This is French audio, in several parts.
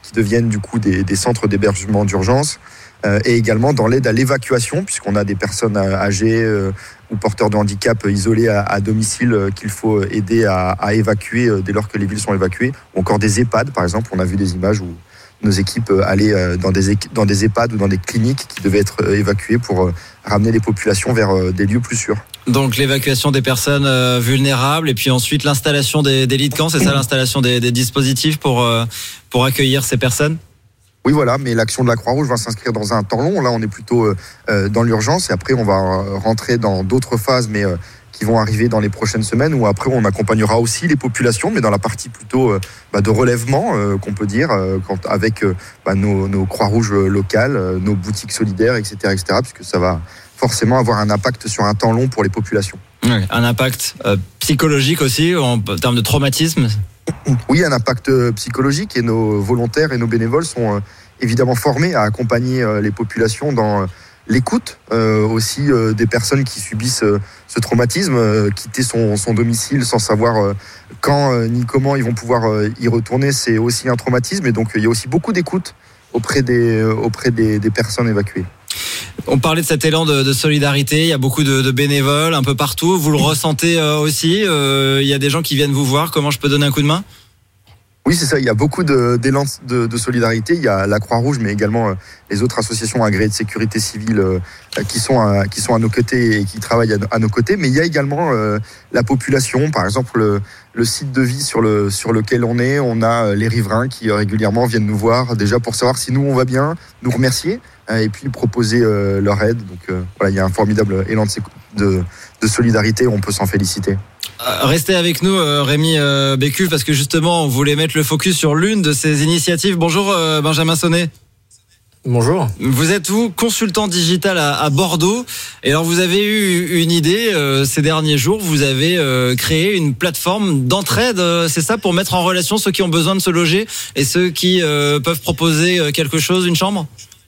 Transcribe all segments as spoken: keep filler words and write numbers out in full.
qui deviennent du coup des, des centres d'hébergement d'urgence, euh, et également dans l'aide à l'évacuation, puisqu'on a des personnes âgées euh, ou porteurs de handicap isolés à, à domicile euh, qu'il faut aider à, à évacuer euh, dès lors que les villes sont évacuées, ou encore des EHPAD par exemple. On a vu des images où nos équipes allaient dans des, dans des EHPAD ou dans des cliniques qui devaient être évacuées pour ramener les populations vers des lieux plus sûrs. Donc l'évacuation des personnes euh, vulnérables et puis ensuite l'installation des, des lits de camp, c'est ça, l'installation des, des dispositifs pour, euh, pour accueillir ces personnes ? Oui, voilà, mais l'action de la Croix-Rouge va s'inscrire dans un temps long. Là, on est plutôt euh, dans l'urgence et après, on va rentrer dans d'autres phases, mais euh, qui vont arriver dans les prochaines semaines, où après, on accompagnera aussi les populations, mais dans la partie plutôt euh, bah, de relèvement, euh, qu'on peut dire, euh, quand, avec euh, bah, nos, nos Croix-Rouges locales, euh, nos boutiques solidaires, et cetera, et cetera, puisque ça va forcément avoir un impact sur un temps long pour les populations. Oui, un impact euh, psychologique aussi, en termes de traumatisme. Oui, un impact psychologique, et nos volontaires et nos bénévoles sont euh, évidemment formés à accompagner euh, les populations dans euh, l'écoute euh, aussi euh, des personnes qui subissent euh, ce traumatisme, euh, quitter son, son domicile sans savoir euh, quand euh, ni comment ils vont pouvoir euh, y retourner, c'est aussi un traumatisme, et donc euh, il y a aussi beaucoup d'écoute auprès des, euh, auprès des, des personnes évacuées. On parlait de cet élan de, de solidarité, il y a beaucoup de, de bénévoles un peu partout, vous le ressentez euh, aussi, euh, il y a des gens qui viennent vous voir, comment je peux donner un coup de main ? Oui, c'est ça, il y a beaucoup de, d'élan de, de solidarité, il y a la Croix-Rouge, mais également euh, les autres associations agréées de sécurité civile euh, qui, sont à, qui sont à nos côtés et qui travaillent à, à nos côtés, mais il y a également euh, la population, par exemple le, le site de vie sur, le, sur lequel on est, on a euh, les riverains qui euh, régulièrement viennent nous voir, déjà pour savoir si nous on va bien, nous remercier, euh, et puis proposer euh, leur aide. Donc euh, voilà, il y a un formidable élan de, de, de solidarité, on peut s'en féliciter. Restez avec nous, Rémi Bécuve, parce que justement, on voulait mettre le focus sur l'une de ces initiatives. Bonjour Benjamin Sonnet. Bonjour. Vous êtes vous consultant digital à, à Bordeaux, et alors vous avez eu une idée euh, ces derniers jours. Vous avez euh, créé une plateforme d'entraide, euh, c'est ça, pour mettre en relation ceux qui ont besoin de se loger et ceux qui euh, peuvent proposer quelque chose, une chambre.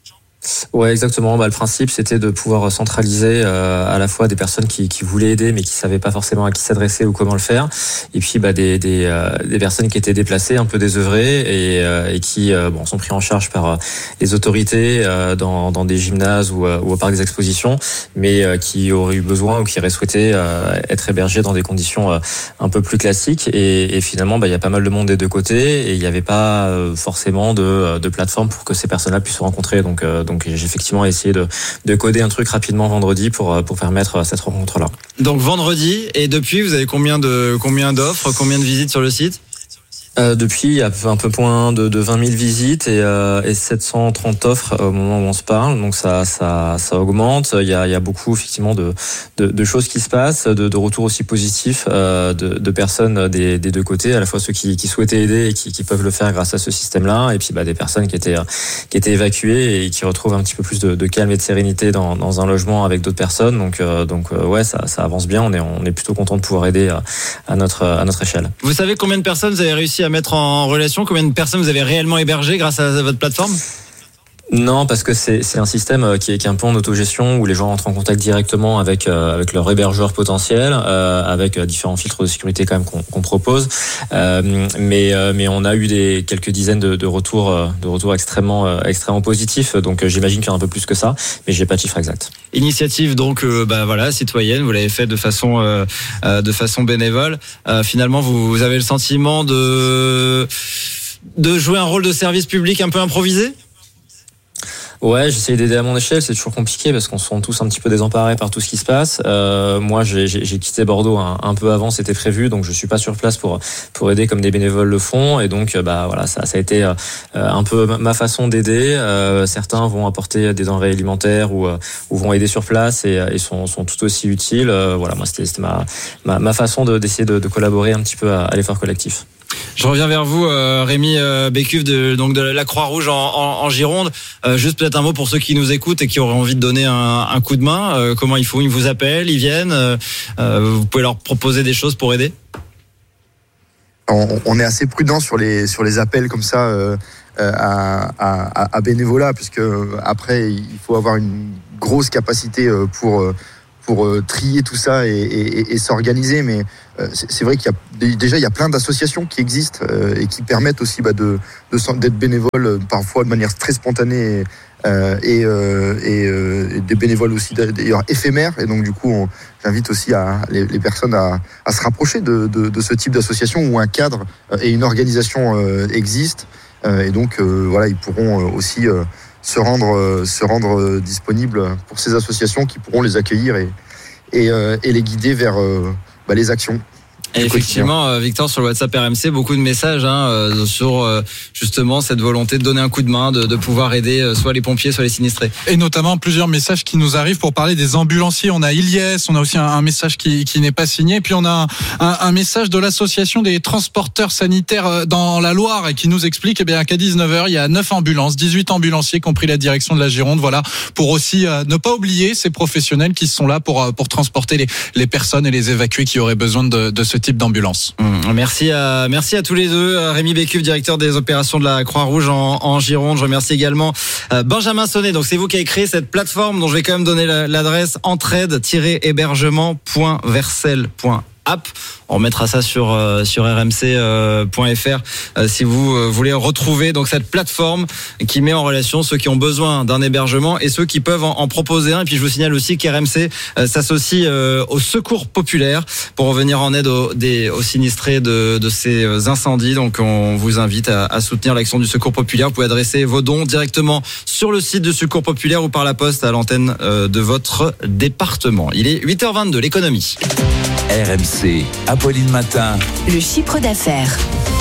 Ouais, exactement. Bah, le principe, c'était de pouvoir centraliser euh, à la fois des personnes qui, qui voulaient aider, mais qui savaient pas forcément à qui s'adresser ou comment le faire, et puis bah, des, des, euh, des personnes qui étaient déplacées, un peu désœuvrées, et, euh, et qui euh, bon, sont pris en charge par euh, les autorités euh, dans, dans des gymnases ou, euh, ou au parc des expositions, mais euh, qui auraient eu besoin ou qui auraient souhaité euh, être hébergés dans des conditions euh, un peu plus classiques. Et, et finalement, bah, il y a pas mal de monde des deux côtés, et il n'y avait pas euh, forcément de, de plateforme pour que ces personnes-là puissent se rencontrer. Donc, euh, Donc j'ai effectivement essayé de, de coder un truc rapidement vendredi pour, pour permettre cette rencontre-là. Donc vendredi, et depuis, vous avez combien de combien d'offres, combien de visites sur le site ? Euh, depuis, il y a un peu moins de, de vingt mille visites et, euh, et sept cent trente offres au moment où on se parle. Donc ça, ça, ça augmente. Il y a, il y a beaucoup effectivement de, de, de choses qui se passent, de, de retours aussi positifs euh, de, de personnes des, des deux côtés, à la fois ceux qui, qui souhaitaient aider et qui, qui peuvent le faire grâce à ce système-là, et puis bah, des personnes qui étaient, qui étaient évacuées et qui retrouvent un petit peu plus de, de calme et de sérénité dans, dans un logement avec d'autres personnes. Donc, euh, donc euh, ouais, ça, ça avance bien. On est, on est plutôt content de pouvoir aider à, à notre, à notre échelle. Vous savez combien de personnes vous avez réussi à mettre en relation, combien de personnes vous avez réellement hébergées grâce à votre plateforme ? Non, parce que c'est c'est un système qui est, qui est un peu en autogestion, où les gens entrent en contact directement avec euh, avec leur hébergeur potentiel, euh, avec euh, différents filtres de sécurité quand même qu'on, qu'on propose. Euh, mais euh, mais on a eu des quelques dizaines de, de retours euh, de retours extrêmement euh, extrêmement positifs. Donc euh, j'imagine qu'il y en a un peu plus que ça, mais j'ai pas de chiffre exact. Initiative donc euh, bah voilà citoyenne, vous l'avez fait de façon euh, euh, de façon bénévole. Euh, finalement, vous, vous avez le sentiment de de jouer un rôle de service public un peu improvisé ? Ouais, j'essaie d'aider à mon échelle, c'est toujours compliqué parce qu'on se sent tous un petit peu désemparés par tout ce qui se passe. Euh, moi, j'ai, j'ai, j'ai quitté Bordeaux un, un peu avant, c'était prévu, donc je suis pas sur place pour pour aider comme des bénévoles le font, et donc bah voilà, ça ça a été euh, un peu ma façon d'aider. Euh, certains vont apporter des denrées alimentaires ou ou vont aider sur place et, et sont sont tout aussi utiles. Euh, voilà, moi c'était c'était ma ma, ma façon de d'essayer de, de collaborer un petit peu à, à l'effort collectif. Je reviens vers vous, euh, Rémi euh, Bécuve, de, donc de la Croix-Rouge en, en, en Gironde. Euh, juste peut-être un mot pour ceux qui nous écoutent et qui auraient envie de donner un, un coup de main. Euh, comment ils font ? Ils vous appellent, ils viennent. Euh, vous pouvez leur proposer des choses pour aider ? On, on est assez prudent sur les sur les appels comme ça euh, à, à, à bénévolat, puisque après il faut avoir une grosse capacité pour pour euh, trier tout ça et, et, et s'organiser. Mais euh, c'est, c'est vrai qu'il y a déjà il y a plein d'associations qui existent euh, et qui permettent aussi bah, de, de d'être bénévoles parfois de manière très spontanée. Et, Euh, et, euh, et, euh, et des bénévoles aussi d'ailleurs éphémères, et donc du coup on, j'invite aussi à, les, les personnes à, à se rapprocher de, de, de ce type d'association où un cadre et une organisation euh, existent, euh, et donc euh, voilà, ils pourront aussi euh, se rendre, euh, se rendre disponibles pour ces associations qui pourront les accueillir et, et, euh, et les guider vers euh, bah, les actions. Et effectivement, euh, Victor, sur le WhatsApp R M C, beaucoup de messages hein, euh, sur euh, justement cette volonté de donner un coup de main, de, de pouvoir aider euh, soit les pompiers, soit les sinistrés. Et notamment plusieurs messages qui nous arrivent pour parler des ambulanciers. On a Iliès, on a aussi un, un message qui, qui n'est pas signé. Et puis on a un, un message de l'association des transporteurs sanitaires dans la Loire et qui nous explique eh bien, qu'à dix-neuf heures, il y a neuf ambulances, dix-huit ambulanciers qui ont pris la direction de la Gironde. Voilà, pour aussi euh, ne pas oublier ces professionnels qui sont là pour, pour transporter les, les personnes et les évacuer qui auraient besoin de, de ce type d'ambulance. Mmh, merci à merci à tous les deux. Rémi Bécuve, directeur des opérations de la Croix-Rouge en, en Gironde. Je remercie également euh, Benjamin Sonnet. Donc c'est vous qui avez créé cette plateforme dont je vais quand même donner la, l'adresse entraide tiret hébergement point versel point app. On remettra ça sur euh, sur r m c point f r euh, si vous euh, voulez retrouver donc cette plateforme qui met en relation ceux qui ont besoin d'un hébergement et ceux qui peuvent en, en proposer un. Et puis je vous signale aussi qu'R M C euh, s'associe euh, au Secours Populaire pour venir en aide aux, des, aux sinistrés de, de ces incendies. Donc on vous invite à, à soutenir l'action du Secours Populaire. Vous pouvez adresser vos dons directement sur le site du Secours Populaire ou par la poste à l'antenne euh, de votre département. Il est huit heures vingt-deux, l'économie. R M C, Apolline Matin. Le chiffre d'affaires.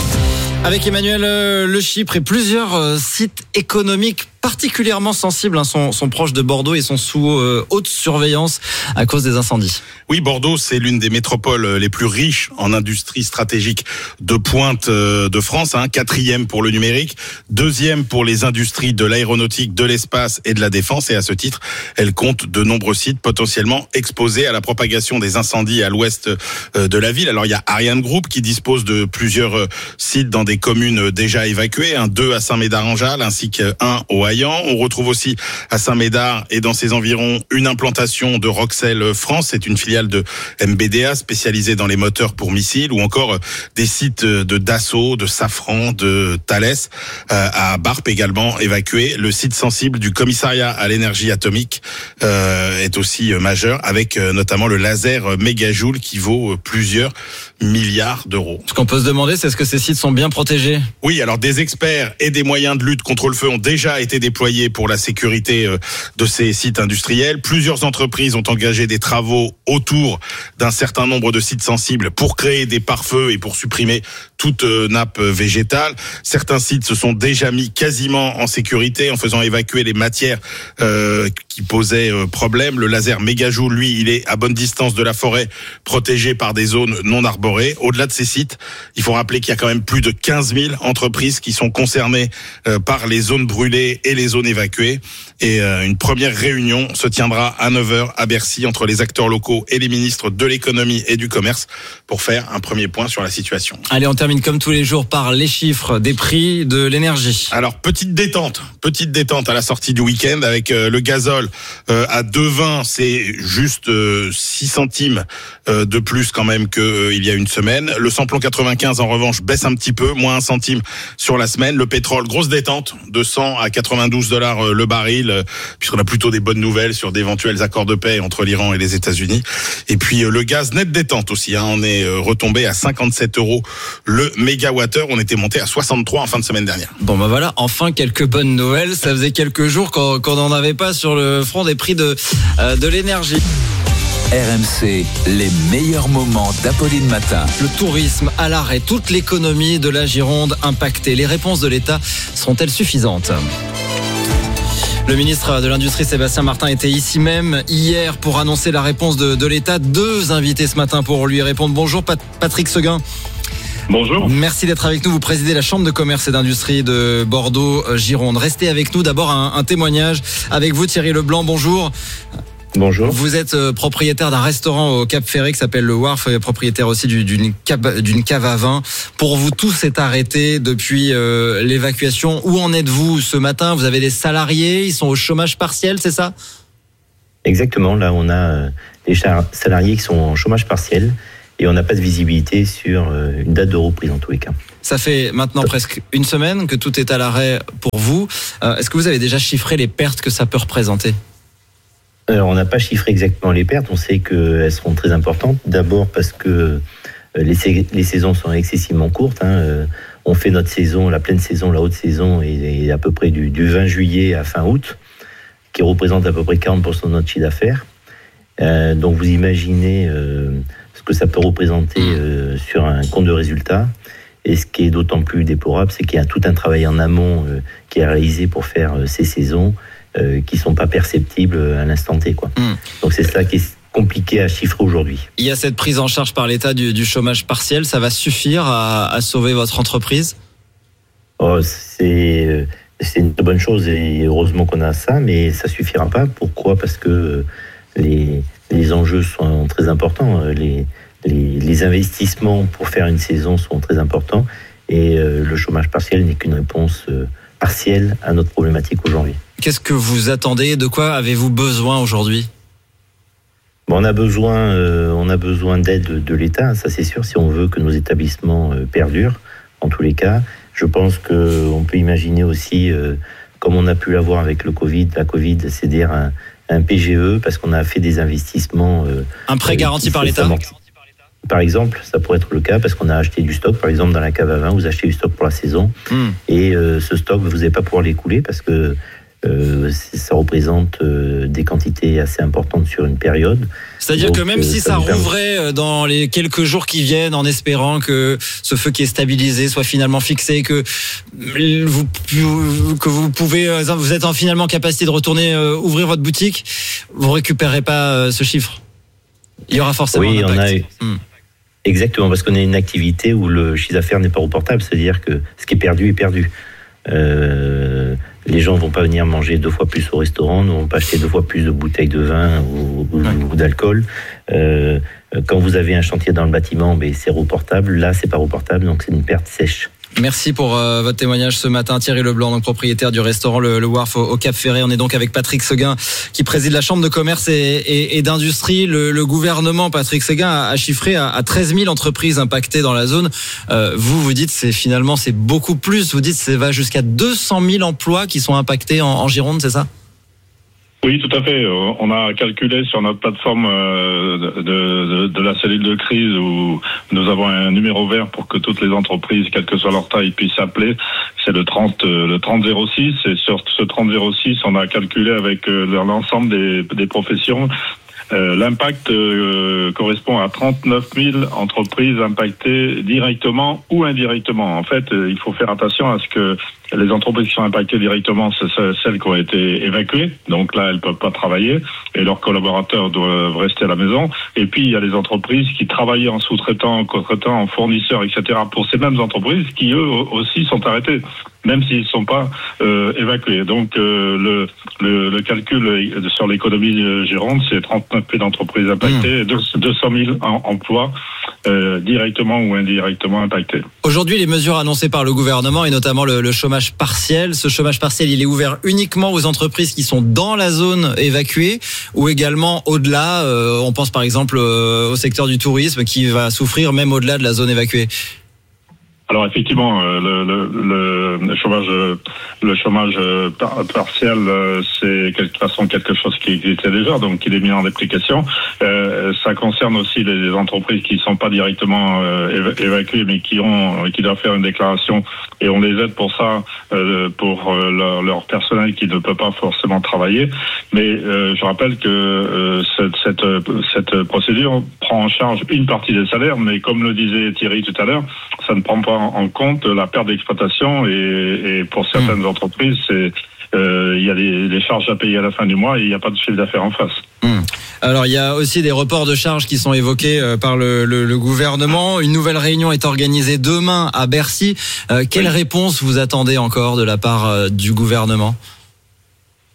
Avec Emmanuel euh, Le Chypre et plusieurs euh, sites économiques particulièrement sensibles hein, sont, sont proches de Bordeaux et sont sous euh, haute surveillance à cause des incendies. Oui, Bordeaux, c'est l'une des métropoles les plus riches en industrie stratégique de pointe euh, de France, hein, quatrième pour le numérique, deuxième pour les industries de l'aéronautique, de l'espace et de la défense. Et à ce titre, elle compte de nombreux sites potentiellement exposés à la propagation des incendies à l'ouest euh, de la ville. Alors il y a Ariane Group qui dispose de plusieurs euh, sites dans des communes déjà évacuées, hein, deux à Saint-Médard-en-Jalles ainsi qu'un au Haillan. On retrouve aussi à Saint-Médard et dans ses environs une implantation de Roxel France, c'est une filiale de M B D A spécialisée dans les moteurs pour missiles, ou encore des sites de Dassault, de Safran, de Thales, euh, à Barp également évacué. Le site sensible du commissariat à l'énergie atomique euh, est aussi majeur, avec notamment le laser mégajoule qui vaut plusieurs milliards d'euros. Ce qu'on peut se demander, c'est est-ce que ces sites sont bien protégés ? Oui, alors des experts et des moyens de lutte contre le feu ont déjà été déployés pour la sécurité de ces sites industriels. Plusieurs entreprises ont engagé des travaux autour d'un certain nombre de sites sensibles pour créer des pare-feux et pour supprimer toute nappe végétale. Certains sites se sont déjà mis quasiment en sécurité en faisant évacuer les matières euh, qui posaient euh, problème. Le laser mégajoule, lui, il est à bonne distance de la forêt, protégé par des zones non arborées. Au-delà de ces sites, il faut rappeler qu'il y a quand même plus de quinze mille entreprises qui sont concernées euh, par les zones brûlées et les zones évacuées. Et euh, une première réunion se tiendra à neuf heures à Bercy entre les acteurs locaux et les ministres de l'économie et du commerce pour faire un premier point sur la situation. Allez, on termine comme tous les jours par les chiffres des prix de l'énergie. Alors, petite détente, petite détente à la sortie du week-end avec euh, le gazole euh, à deux vingt, c'est juste euh, six centimes euh, de plus quand même qu'il euh, y a une semaine. Le samplon quatre-vingt-quinze en revanche baisse un petit peu, moins un centime sur la semaine. Le pétrole, grosse détente, de cent à quatre-vingt-douze dollars euh, le baril, euh, puisqu'on a plutôt des bonnes nouvelles sur d'éventuels accords de paix entre l'Iran et les États-Unis. Et puis euh, le gaz, net détente aussi, hein, on est euh, retombé à cinquante-sept euros le mégawattheure. On était monté à soixante-trois en fin de semaine dernière. Bon bah voilà, enfin quelques bonnes nouvelles. Ça faisait quelques jours qu'on qu'on n'en avait pas sur le front des prix de, euh, de l'énergie. R M C, les meilleurs moments d'Apolline Matin. Le tourisme à l'arrêt, toute l'économie de la Gironde impactée. Les réponses de l'État seront-elles suffisantes ? Le ministre de l'Industrie, Sébastien Martin, était ici même hier pour annoncer la réponse de, de l'État. Deux invités ce matin pour lui répondre. Bonjour Pat- Patrick Seguin. Bonjour. Merci d'être avec nous. Vous présidez la Chambre de commerce et d'industrie de Bordeaux-Gironde. Restez avec nous. D'abord, un, un témoignage avec vous, Thierry Leblanc. Bonjour. Bonjour. Vous êtes propriétaire d'un restaurant au Cap Ferré qui s'appelle le Wharf, propriétaire aussi d'une cave, d'une cave à vin. Pour vous, tout s'est arrêté depuis euh, l'évacuation. Où en êtes-vous ce matin ? Vous avez des salariés, ils sont au chômage partiel, c'est ça ? Exactement. Là, on a des salariés qui sont en chômage partiel et on n'a pas de visibilité sur une date de reprise en tous les cas. Ça fait maintenant presque une semaine que tout est à l'arrêt pour vous. Euh, est-ce que vous avez déjà chiffré les pertes que ça peut représenter ? Alors, on n'a pas chiffré exactement les pertes. On sait qu'elles seront très importantes. D'abord parce que les, sa- les saisons sont excessivement courtes. Hein. On fait notre saison, la pleine saison, la haute saison, est, est à peu près du, du vingt juillet à fin août, qui représente à peu près quarante pour cent de notre chiffre d'affaires. Euh, donc, vous imaginez euh, ce que ça peut représenter euh, sur un compte de résultat. Et ce qui est d'autant plus déplorable, c'est qu'il y a tout un travail en amont euh, qui est réalisé pour faire euh, ces saisons euh, qui ne sont pas perceptibles à l'instant T, quoi. Mmh. Donc c'est ça qui est compliqué à chiffrer aujourd'hui. Il y a cette prise en charge par l'État du, du chômage partiel, ça va suffire à, à sauver votre entreprise ? Oh, c'est, euh, c'est une bonne chose et heureusement qu'on a ça, mais ça ne suffira pas. Pourquoi ? Parce que les, les enjeux sont très importants. Les, Les, les investissements pour faire une saison sont très importants et euh, le chômage partiel n'est qu'une réponse euh, partielle à notre problématique aujourd'hui. Qu'est-ce que vous attendez ? De quoi avez-vous besoin aujourd'hui ? Bon, on a besoin, euh, on a besoin d'aide de, de l'État, ça c'est sûr, si on veut que nos établissements euh, perdurent. En tous les cas, je pense qu'on peut imaginer aussi, euh, comme on a pu l'avoir avec le Covid, la Covid, c'est-à-dire un, un P G E, parce qu'on a fait des investissements. Euh, un prêt garanti euh, par l'État ? Par exemple, ça pourrait être le cas parce qu'on a acheté du stock. Par exemple, dans la cave à vin, vous achetez du stock pour la saison mmh. et euh, ce stock, vous n'allez pas pouvoir l'écouler parce que euh, ça représente euh, des quantités assez importantes sur une période. C'est-à-dire Donc, que même euh, si ça, ça rouvrait permet... dans les quelques jours qui viennent, en espérant que ce feu qui est stabilisé soit finalement fixé, que vous que vous pouvez, vous êtes en finalement capacité de retourner euh, ouvrir votre boutique, vous récupérez pas euh, ce chiffre. Il y aura forcément oui, un impact. On a eu... mmh. Exactement, parce qu'on a une activité où le chiffre d'affaires n'est pas reportable, c'est-à-dire que ce qui est perdu est perdu. Euh, les gens ne vont pas venir manger deux fois plus au restaurant, ne vont pas acheter deux fois plus de bouteilles de vin ou, ou, ouais. ou d'alcool. Euh, quand vous avez un chantier dans le bâtiment, ben, c'est reportable. Là, c'est pas reportable, donc c'est une perte sèche. Merci pour euh, votre témoignage ce matin, Thierry Leblanc, donc propriétaire du restaurant Le, le Wharf au, au Cap Ferret. On est donc avec Patrick Seguin, qui préside la Chambre de commerce et, et, et d'industrie. Le, le gouvernement, Patrick Seguin, a, a chiffré à, à treize mille entreprises impactées dans la zone. Euh, vous, vous dites, c'est finalement c'est beaucoup plus. Vous dites, ça va jusqu'à deux cent mille emplois qui sont impactés en, en Gironde, c'est ça ? Oui, tout à fait. On a calculé sur notre plateforme de, de, de la cellule de crise où nous avons un numéro vert pour que toutes les entreprises, quelle que soit leur taille, puissent s'appeler. C'est le trente, le trente zéro six. Et sur ce trente zéro six, on a calculé avec l'ensemble des, des professions. Euh, l'impact euh, correspond à trente-neuf mille entreprises impactées directement ou indirectement. En fait, euh, il faut faire attention à ce que les entreprises qui sont impactées directement, c'est celles qui ont été évacuées. Donc là, elles peuvent pas travailler et leurs collaborateurs doivent rester à la maison. Et puis, il y a les entreprises qui travaillaient en sous-traitant, en co-traitant, en fournisseurs, et cetera pour ces mêmes entreprises qui, eux, aussi sont arrêtés, même s'ils ne sont pas euh, évacués. Donc, euh, le, le, le calcul sur l'économie Gironde, c'est trente-neuf mille entreprises impactées, mmh. et deux cent mille emplois euh, directement ou indirectement impactés. Aujourd'hui, les mesures annoncées par le gouvernement, et notamment le, le chômage partiel, ce chômage partiel, il est ouvert uniquement aux entreprises qui sont dans la zone évacuée ou également au-delà. Euh, on pense par exemple euh, au secteur du tourisme qui va souffrir même au-delà de la zone évacuée. Alors effectivement, le, le, le chômage, le chômage partiel, c'est de toute façon quelque chose qui existait déjà, donc il est mis en application. Euh, ça concerne aussi les entreprises qui ne sont pas directement euh, évacuées, mais qui ont, qui doivent faire une déclaration, et on les aide pour ça, euh, pour leur, leur personnel qui ne peut pas forcément travailler. Mais euh, je rappelle que euh, cette, cette, cette procédure prend en charge une partie des salaires, mais comme le disait Thierry tout à l'heure, ça ne prend pas en compte la perte d'exploitation et, et pour certaines mmh. entreprises, c'est euh, il y a des, des charges à payer à la fin du mois et il n'y a pas de chiffre d'affaires en face. Mmh. Alors il y a aussi des reports de charges qui sont évoqués euh, par le, le, le gouvernement. Une nouvelle réunion est organisée demain à Bercy. Euh, quelle oui. réponse vous attendez encore de la part euh, du gouvernement ?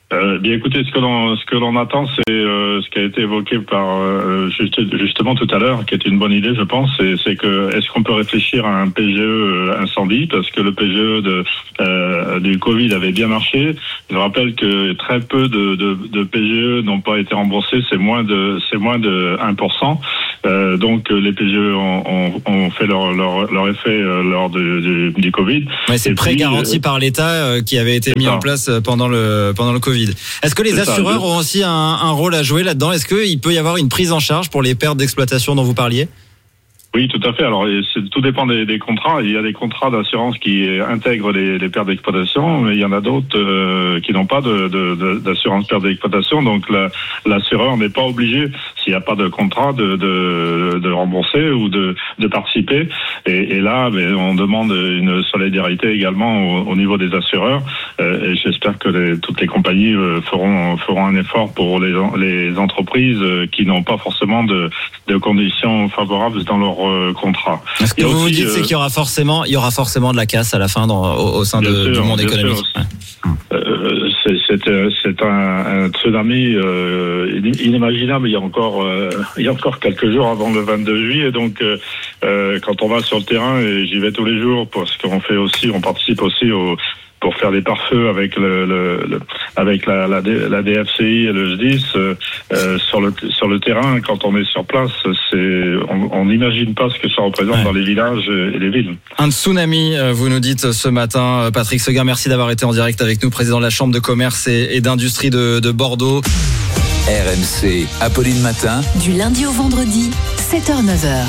Euh, bien écoutez, ce que l'on ce que l'on attend, c'est euh, ce qui a été évoqué par euh, juste, justement tout à l'heure, qui est une bonne idée, je pense, c'est, c'est que est-ce qu'on peut réfléchir à un P G E incendie, parce que le P G E de euh, du Covid avait bien marché. Je rappelle que très peu de, de, de P G E n'ont pas été remboursés, c'est moins de c'est moins de un pour cent. Euh, donc les P G E ont, ont, ont fait leur, leur, leur effet euh, lors du, du, du Covid. Ouais, c'est le prêt garanti euh, par l'État euh, qui avait été mis ça. en place pendant le pendant le Covid. Est-ce que les c'est assureurs ça, ont aussi un, un rôle à jouer là-dedans ? Est-ce qu'il peut y avoir une prise en charge pour les pertes d'exploitation dont vous parliez ? Oui, tout à fait. Alors, c'est, tout dépend des, des contrats. Il y a des contrats d'assurance qui intègrent les, les pertes d'exploitation, mais il y en a d'autres euh, qui n'ont pas de, de, de, d'assurance perte d'exploitation. Donc, la, l'assureur n'est pas obligé, s'il n'y a pas de contrat, de, de, de rembourser ou de, de participer. Et, et là, ben, on demande une solidarité également au, au niveau des assureurs. Euh, et j'espère que les, toutes les compagnies euh, feront, feront un effort pour les, les entreprises euh, qui n'ont pas forcément de, de conditions favorables dans leur contrat. Ce que vous vous dites, euh, c'est qu'il y aura forcément, il y aura forcément de la casse à la fin dans, au, au sein de, sûr, du monde économique. Euh, c'est, c'est, c'est un, un tsunami euh, inimaginable. Il y a encore, euh, il y a encore quelques jours avant le vingt-deux juillet. Donc, euh, quand on va sur le terrain, et j'y vais tous les jours parce qu'on fait aussi, on participe aussi au pour faire des pare-feux avec le, le, le avec la, la, la D F C I et le S D I S euh, sur le sur le terrain. Quand on est sur place, c'est on n'imagine pas ce que ça représente ouais. dans les villages et les villes. Un tsunami, vous nous dites ce matin, Patrick Seguin. Merci d'avoir été en direct avec nous, président de la Chambre de commerce et, et d'industrie de, de Bordeaux. R M C, Apolline Matin. Du lundi au vendredi, sept heures neuf heures.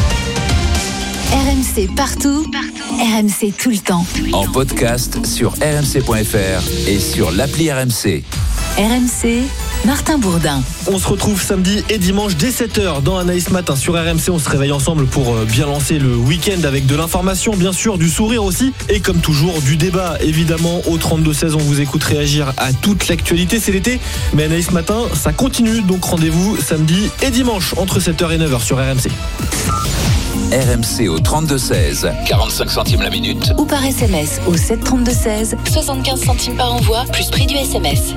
R M C partout, partout, R M C tout le temps. En podcast sur r m c point f r et sur l'appli R M C. R M C, Martin Bourdin. On se retrouve samedi et dimanche dès sept heures dans Anaïs Matin sur R M C. On se réveille ensemble pour bien lancer le week-end avec de l'information, bien sûr, du sourire aussi. Et comme toujours, du débat, évidemment. Au trente-deux seize, on vous écoute réagir à toute l'actualité. C'est l'été, mais Anaïs Matin, ça continue. Donc rendez-vous samedi et dimanche entre sept heures et neuf heures sur R M C. R M C au trente-deux seize, quarante-cinq centimes la minute. Ou par S M S au sept trente-deux seize, soixante-quinze centimes par envoi, plus prix du S M S.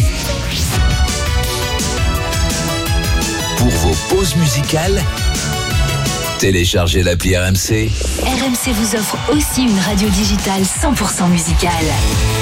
Pour vos pauses musicales, téléchargez l'appli R M C. R M C vous offre aussi une radio digitale cent pour cent musicale.